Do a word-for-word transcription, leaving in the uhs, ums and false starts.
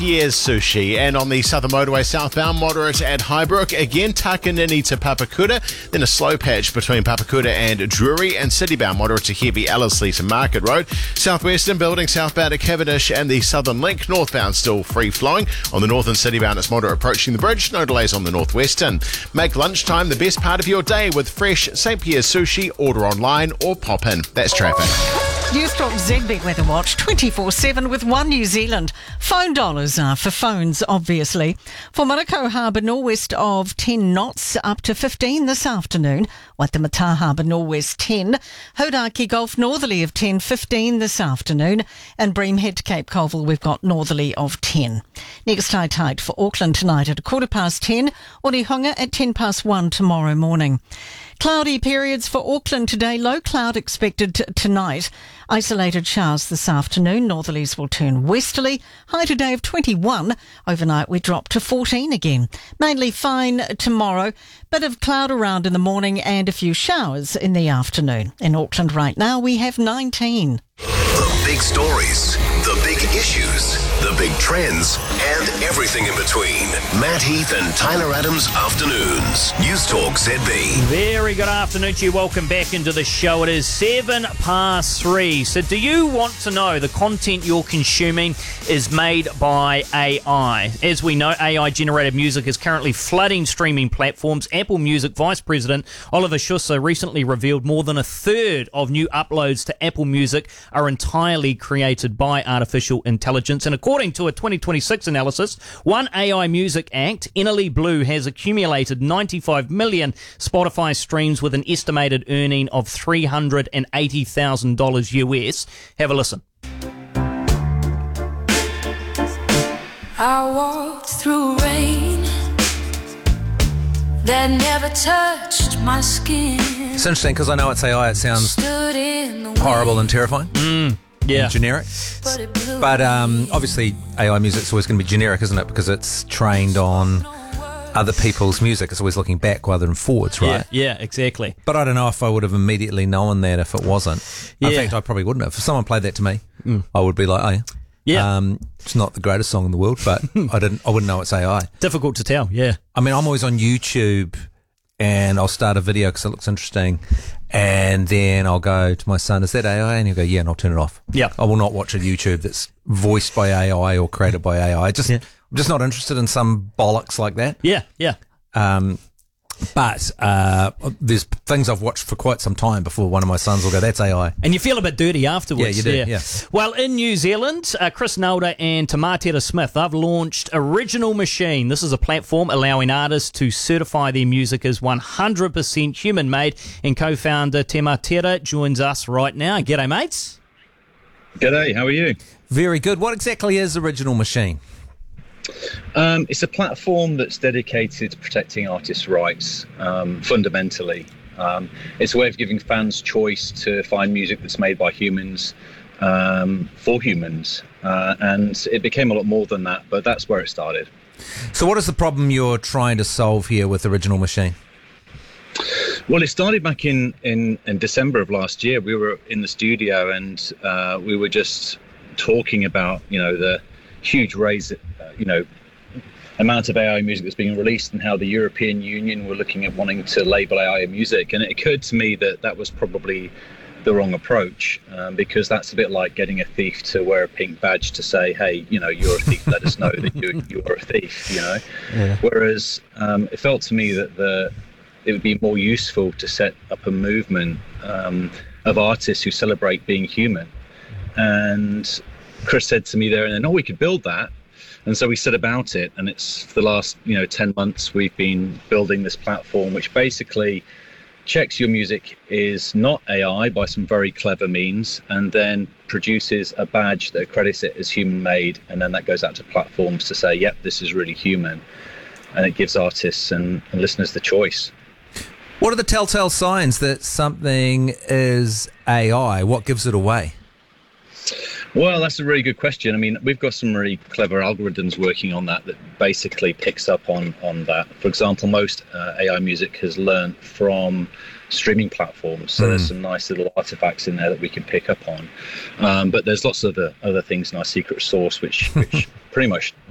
Pierre's Sushi. And on the Southern Motorway southbound, moderate at Highbrook. Again, Takanini to Papakura. Then a slow patch between Papakura and Drury. And citybound, moderate to heavy, Ellerslie to Market Road. Southwestern building southbound at Cavendish and the Southern Link. Northbound still free flowing. On the northern citybound, it's moderate approaching the bridge. No delays on the northwestern. Make lunchtime the best part of your day with fresh Saint Pierre's Sushi. Order online or pop in. That's traffic. Newstalk Z B Weather Watch twenty-four seven with One New Zealand. Phone dollars are for phones, obviously. For Manukau Harbour, northwest of ten knots, up to fifteen this afternoon. Waitemata Harbour, northwest ten. Hodaki Gulf, northerly of ten, fifteen this afternoon. And Bream Head to Cape Colville, we've got northerly of ten. Next high tide for Auckland tonight at a quarter past ten. Orihunga at ten past one tomorrow morning. Cloudy periods for Auckland today. Low cloud expected t- tonight. Isolated showers this afternoon. Northerlies will turn westerly. High today of twenty-one. Overnight we drop to fourteen again. Mainly fine tomorrow. Bit of cloud around in the morning and a few showers in the afternoon. In Auckland right now we have nineteen. The big stories, the big issues, the big trends, and everything in between. Matt Heath and Tyler Adams Afternoons. Newstalk Z B. Very good afternoon to you. Welcome back into the show. It is seven past three. So do you want to know the content you're consuming is made by A I? As we know, A I-generated music is currently flooding streaming platforms. Apple Music Vice President Oliver Schuster recently revealed more than a third of new uploads to Apple Music are entirely created by artificial intelligence. And according to a twenty twenty-six analysis, one A I music act, Innerly Blue, has accumulated ninety-five million Spotify streams with an estimated earning of three hundred eighty thousand dollars U S. Have a listen. I walked through rain that never touched my skin. It's interesting because I know it's A I. It sounds horrible and terrifying. Mm, yeah. And generic. But um, obviously A I music's always going to be generic, isn't it? Because it's trained on other people's music. It's always looking back rather than forwards, right? Yeah, yeah, exactly. But I don't know if I would have immediately known that if it wasn't. In Yeah. fact, I probably wouldn't have. If someone played that to me, mm. I would be like, oh, yeah. Yeah. Um, it's not the greatest song in the world, but I didn't. I wouldn't know it's A I. Difficult to tell, yeah. I mean, I'm always on YouTube and I'll start a video because it looks interesting. And then I'll go to my son, is that A I? And he'll go, yeah, and I'll turn it off. Yeah. I will not watch a YouTube that's voiced by A I or created by A I. I just, Yeah. I'm just not interested in some bollocks like that. Yeah, yeah. Um, but uh, there's things I've watched for quite some time before one of my sons will go, that's A I. And you feel a bit dirty afterwards. Yeah, you do, yeah. Well, in New Zealand, uh, Chris Nelder and Tamatera Smith, they've launched Original Machine. This is a platform allowing artists to certify their music as one hundred percent human-made. And co-founder Tamatera joins us right now. G'day, mates. G'day, how are you? Very good. What exactly is Original Machine? Um, it's a platform that's dedicated to protecting artists' rights, um, fundamentally. Um, it's a way of giving fans choice to find music that's made by humans um, for humans. Uh, and it became a lot more than that, but that's where it started. So what is the problem you're trying to solve here with Original Machine? Well, it started back in, in, in December of last year. We were in the studio and uh, we were just talking about, you know, the huge raise, uh, you know, amount of A I music that's being released and how the European Union were looking at wanting to label A I music. And it occurred to me that that was probably the wrong approach, um, because that's a bit like getting a thief to wear a pink badge to say, hey, you know, you're a thief, let us know that you, you are a thief, you know. Yeah. Whereas um, it felt to me that the it would be more useful to set up a movement um, of artists who celebrate being human. And Chris said to me there and then, oh, we could build that. And so we set about it, and it's for the last, you know, ten months we've been building this platform, which basically checks your music is not A I by some very clever means, and then produces a badge that accredits it as human-made, and then that goes out to platforms to say, yep, this is really human, and it gives artists and, and listeners the choice. What are the telltale signs that something is A I? What gives it away? Well, that's a really good question. I mean, we've got some really clever algorithms working on that that basically picks up on, on that. For example, most uh, A I music has learned from streaming platforms. So mm. there's some nice little artifacts in there that we can pick up on. Um, but there's lots of other, other things in our secret sauce, which, which pretty much